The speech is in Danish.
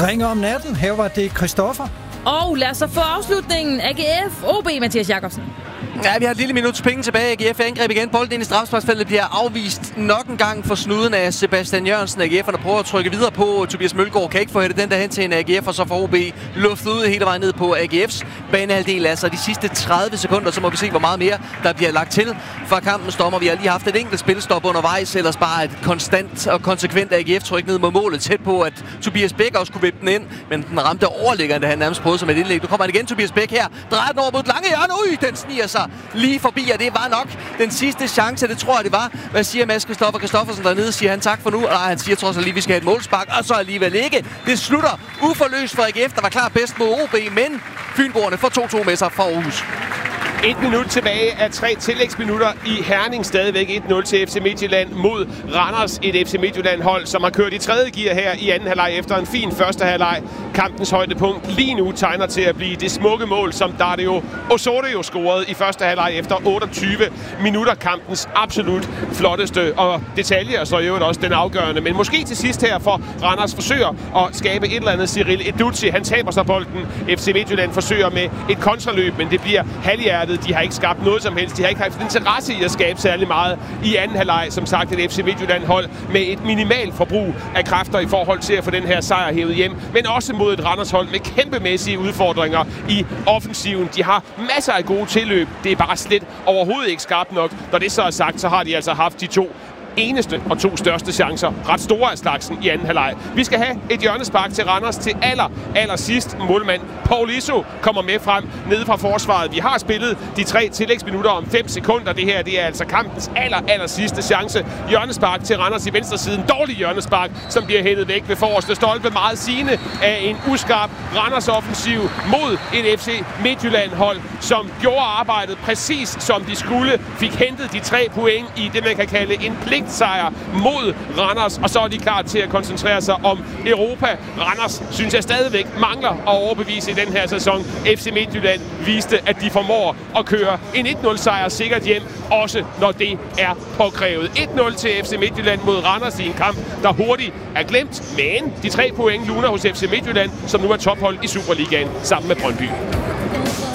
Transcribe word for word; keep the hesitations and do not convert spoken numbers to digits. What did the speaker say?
ringer om natten. Her var det Christoffer. Og lad os så få afslutningen. A G F O B, Mathias Jakobsen. Ja, vi har et lille minuts penge tilbage. A G F angreb igen. Bolden ind i strafsparksfeltet bliver afvist nok en gang for snuden af Sebastian Jørgensen. A G F'erne prøver at trykke videre på. Tobias Mølgaard kan ikke få hættet den der hen til en A G F, og så får O B luftet ud hele vejen ned på A G F's banehalvdel. Altså de sidste tredive sekunder, så må vi se, hvor meget mere der bliver lagt til fra kampens dommer. Vi har lige haft et enkelt spilstop undervejs, ellers bare et konstant og konsekvent A G F-tryk ned mod målet. Tæt på, at Tobias Bæk også kunne vippe den ind, men den ramte overliggeren, da han nærmest prøvede som et indlæg. Nu kommer han igen, Tobias Bæk her. Drejer den over mod lange hjørne. Ui, den sniger sig lige forbi, og det var nok den sidste chance, det tror jeg, det var. Hvad siger Mads Christoffer Christoffersen dernede? Siger han tak for nu? Nej, han siger trods alt lige, vi skal have et målspark, og så alligevel ikke. Det slutter uforløst for A G F, der var klar bedst mod O B, men Fynboerne får to to med sig fra Aarhus. Et minut tilbage af tre tillægsminutter i Herning. Stadigvæk et nul til F C Midtjylland mod Randers. Et F C Midtjylland-hold, som har kørt i tredje gear her i anden halvleg efter en fin første halvleg. Kampens højdepunkt lige nu tegner til at blive det smukke mål, som Dario Osorio scorede i første halvleg efter otteogtyve minutter. Kampens absolut flotteste, og detaljer så jo også den afgørende. Men måske til sidst her, for Randers forsøger at skabe et eller andet. Cyril Edutsi, han taber sig bolden. F C Midtjylland forsøger med et kontraløb, men det bliver halvhjertet. De har ikke skabt noget som helst. De har ikke haft interesse i at skabe særlig meget i anden halvleg. Som sagt, et F C Midtjylland-hold med et minimalt forbrug af kræfter i forhold til at få den her sejr hævet hjem. Men også mod et Randers-hold med kæmpemæssige udfordringer i offensiven. De har masser af gode tilløb. Det er bare slet overhovedet ikke skarpt nok. Når det så er sagt, så har de altså haft de to eneste og to største chancer. Ret store af slagsen i anden halvleg. Vi skal have et hjørnespark til Randers til aller, aller sidst. Målmand Paul Isso kommer med frem nede fra forsvaret. Vi har spillet de tre tillægsminutter om fem sekunder. Det her, det er altså kampens aller, aller sidste chance. Hjørnespark til Randers i venstre siden. Dårlig hjørnespark, som bliver hættet væk ved forreste stolpe. Meget sigende af en uskarp Randers offensiv mod et F C Midtjylland hold, som gjorde arbejdet præcis som de skulle. Fik hentet de tre point i det, man kan kalde en pligt sejr mod Randers, og så er de klar til at koncentrere sig om Europa. Randers synes jeg stadigvæk mangler at overbevise i den her sæson. F C Midtjylland viste, at de formår at køre en et nul sejr sikkert hjem, også når det er påkrævet. et nul til F C Midtjylland mod Randers i en kamp, der hurtigt er glemt, men de tre point luner hos F C Midtjylland, som nu er tophold i Superligaen sammen med Brøndby.